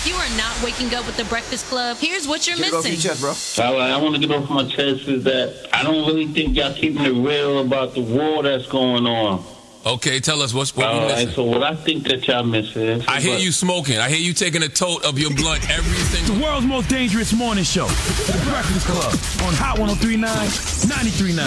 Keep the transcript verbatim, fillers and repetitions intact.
If you are not waking up with the Breakfast Club, here's what you're Get it off missing. your chest, bro. All right, I want to get off my chest is that I don't really think y'all keeping it real about the war that's going on. Okay, tell us what's what All we right, missing. so what I think that y'all missing is... I hear but- you smoking. I hear you taking a tote of your blunt every single... The world's most dangerous morning show. The Breakfast Club on Hot one oh three point nine, ninety-three point nine.